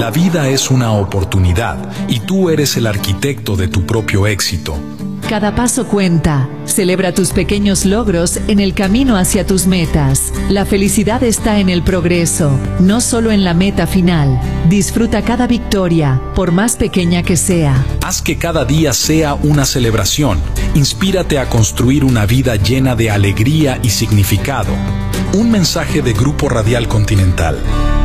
La vida es una oportunidad y tú eres el arquitecto de tu propio éxito. Cada paso cuenta. Celebra tus pequeños logros en el camino hacia tus metas. La felicidad está en el progreso, no solo en la meta final. Disfruta cada victoria, por más pequeña que sea. Haz que cada día sea una celebración. Inspírate a construir una vida llena de alegría y significado. Un mensaje de Grupo Radial Continental.